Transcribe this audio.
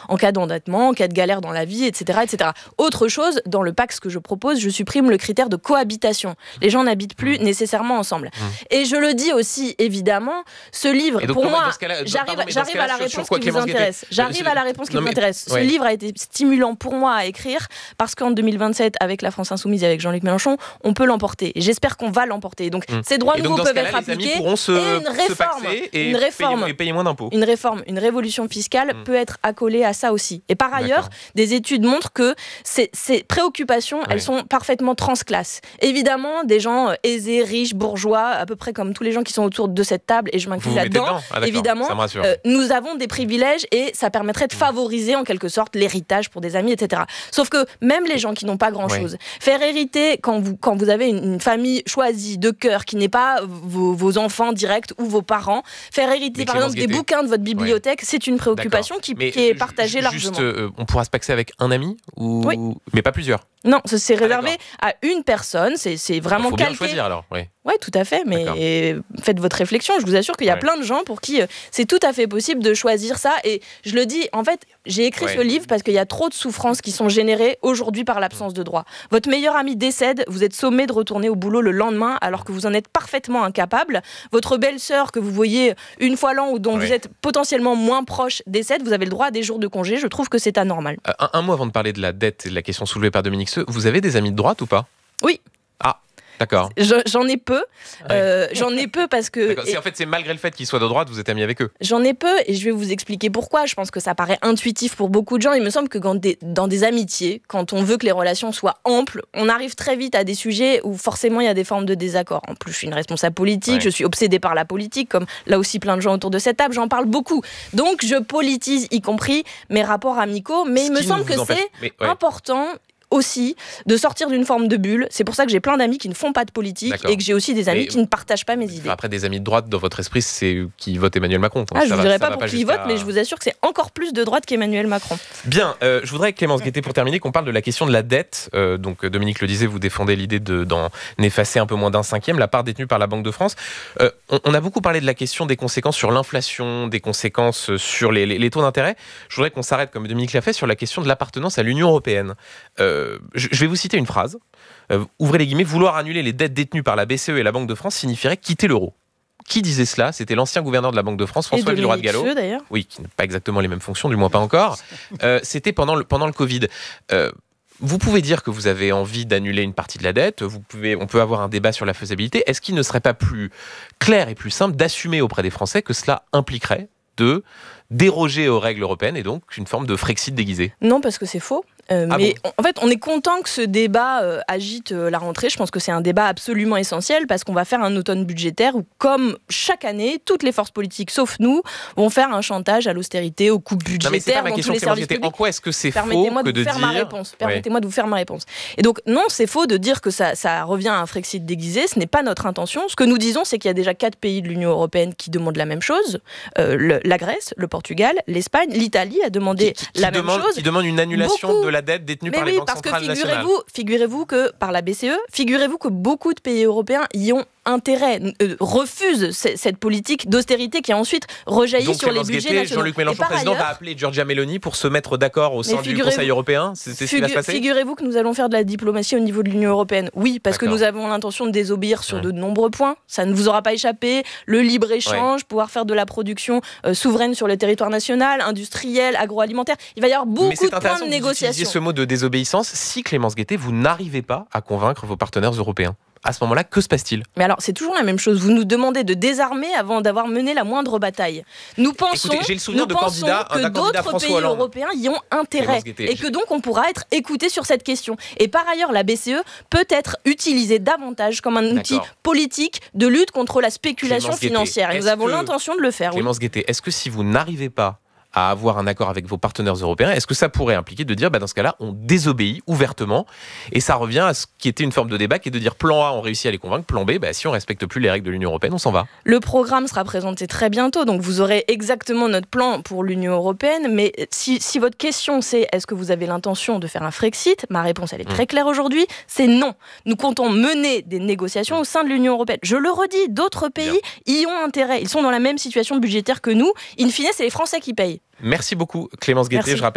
en cas d'endettement, en cas de galère dans la vie, etc., etc. Autre chose, dans le PACS que je propose, je supprime le critère de cohabitation. Les gens n'habitent plus nécessairement ensemble. Et je le dis aussi, évidemment, ce livre, donc, pour moi, j'arrive à la réponse qui vous intéresse. J'arrive à la réponse qui vous intéresse. Ce livre a été stimulant pour moi à écrire parce qu'en 2027, avec la France Insoumise et avec Jean-Luc Mélenchon, on peut l'emporter. Et j'espère qu'on va l'emporter. Donc, ces droits nouveaux peuvent être appliqués. Et une réforme, et payer moins d'impôts. Une révolution fiscale peut être accolée à ça aussi. Et par ailleurs, des études montrent que ces préoccupations, elles sont parfaitement transclasses. Évidemment, des gens aisés, riches, bourgeois, à peu près comme tous les gens qui sont autour de cette table, et je m'inclus là-dedans, évidemment, nous avons des privilèges et ça permettrait de favoriser en quelque sorte l'héritage pour des amis, etc. Sauf que même les gens qui n'ont pas grand-chose, faire hériter quand vous avez une famille choisie de cœur qui n'est pas vos enfants directs ou vos parents, faire hériter par exemple des bouquins de votre bibliothèque, c'est une préoccupation qui est partagée largement. On pourra se paxer avec un ami mais pas plusieurs. Non, c'est réservé à une personne, c'est vraiment calqué. Il faut bien choisir alors. Oui, tout à fait, mais faites votre réflexion. Je vous assure qu'il y a plein de gens pour qui c'est tout à fait possible de choisir ça. Et je le dis, en fait, j'ai écrit ce livre parce qu'il y a trop de souffrances qui sont générées aujourd'hui par l'absence de droit. Votre meilleur ami décède, vous êtes sommé de retourner au boulot le lendemain alors que vous en êtes parfaitement incapable. Votre belle-sœur que vous voyez une fois l'an ou dont vous êtes potentiellement moins proche décède, vous avez le droit à des jours de congé. Je trouve que c'est anormal. Un mot avant de parler de la dette et de la question soulevée par Dominique Seux. Vous avez des amis de droite ou pas ? Oui. D'accord. J'en ai peu. J'en ai peu parce que... En fait, c'est malgré le fait qu'ils soient de droite, vous êtes amis avec eux. J'en ai peu et je vais vous expliquer pourquoi. Je pense que ça paraît intuitif pour beaucoup de gens. Il me semble que dans des amitiés, quand on veut que les relations soient amples, on arrive très vite à des sujets où forcément il y a des formes de désaccord. En plus, je suis une responsable politique, je suis obsédée par la politique, comme là aussi plein de gens autour de cette table, j'en parle beaucoup. Donc je politise, y compris mes rapports amicaux, mais il me semble que c'est important aussi de sortir d'une forme de bulle. C'est pour ça que j'ai plein d'amis qui ne font pas de politique et que j'ai aussi des amis qui ne partagent pas mes idées. Après, des amis de droite, dans votre esprit, c'est qui votent Emmanuel Macron. Je ne dirais pas pour qui ils votent, mais je vous assure que c'est encore plus de droite qu'Emmanuel Macron. Bien, je voudrais, Clémence Guettet, pour terminer, qu'on parle de la question de la dette. Donc, Dominique le disait, vous défendez l'idée d'en effacer un peu moins d'un cinquième, la part détenue par la Banque de France. On a beaucoup parlé de la question des conséquences sur l'inflation, des conséquences sur les taux d'intérêt. Je voudrais qu'on s'arrête, comme Dominique l'a fait, sur la question de l'appartenance à l'Union européenne. Je vais vous citer une phrase. Ouvrez les guillemets. Vouloir annuler les dettes détenues par la BCE et la Banque de France signifierait quitter l'euro. Qui disait cela ? C'était l'ancien gouverneur de la Banque de France, François Villeroy de Galhau. D'ailleurs. Oui, qui n'a pas exactement les mêmes fonctions, du moins pas encore. C'était pendant le Covid. Vous pouvez dire que vous avez envie d'annuler une partie de la dette. On peut avoir un débat sur la faisabilité. Est-ce qu'il ne serait pas plus clair et plus simple d'assumer auprès des Français que cela impliquerait de déroger aux règles européennes et donc une forme de Frexit déguisé ? Non, parce que c'est faux. En fait, on est content que ce débat agite la rentrée. Je pense que c'est un débat absolument essentiel parce qu'on va faire un automne budgétaire où, comme chaque année, toutes les forces politiques, sauf nous, vont faire un chantage à l'austérité, aux coupes budgétaires dans tous les services publics. En quoi est-ce que c'est faux que de dire... Permettez-moi de vous faire ma réponse. Et donc, non, c'est faux de dire que ça revient à un Frexit déguisé. Ce n'est pas notre intention. Ce que nous disons, c'est qu'il y a déjà 4 pays de l'Union européenne qui demandent la même chose. La Grèce, le Portugal, l'Espagne, l'Italie a demandé la même chose. Qui demande une annulation de la dette détenue par les banques centrales nationales. Figurez-vous que par la BCE, figurez-vous que beaucoup de pays européens y ont intérêt, refusent cette politique d'austérité qui a ensuite rejailli sur les budgets nationaux. Jean-Luc Mélenchon, président, va appeler Giorgia Meloni pour se mettre d'accord au sein du Conseil européen. C'est ce qui va se passer. Figurez-vous que nous allons faire de la diplomatie au niveau de l'Union européenne. Oui, parce que nous avons l'intention de désobéir sur de nombreux points. Ça ne vous aura pas échappé. Le libre-échange, pouvoir faire de la production souveraine sur le territoire national, industriel, agroalimentaire. Il va y avoir beaucoup de points de négociation. Vous utilisez ce mot de désobéissance si, Clémence Guettet, vous n'arrivez pas à convaincre vos partenaires européens. À ce moment-là, que se passe-t-il ? Mais alors, c'est toujours la même chose. Vous nous demandez de désarmer avant d'avoir mené la moindre bataille. Nous pensons, que d'autres pays européens y ont intérêt et que donc on pourra être écouté sur cette question. Et par ailleurs, la BCE peut être utilisée davantage comme un outil politique de lutte contre la spéculation financière. Et nous avons l'intention de le faire. Clémence Guettet, est-ce que si vous n'arrivez pas à avoir un accord avec vos partenaires européens, est-ce que ça pourrait impliquer de dire, dans ce cas-là, on désobéit ouvertement, et ça revient à ce qui était une forme de débat, qui est de dire plan A, on réussit à les convaincre, plan B, si on respecte plus les règles de l'Union européenne, on s'en va. Le programme sera présenté très bientôt, donc vous aurez exactement notre plan pour l'Union européenne, mais si votre question c'est est-ce que vous avez l'intention de faire un Frexit, ma réponse elle est très claire aujourd'hui, c'est non. Nous comptons mener des négociations au sein de l'Union européenne. Je le redis, d'autres pays y ont intérêt, ils sont dans la même situation budgétaire que nous, in fine c'est les Français qui payent. Merci beaucoup Clémence Guettet.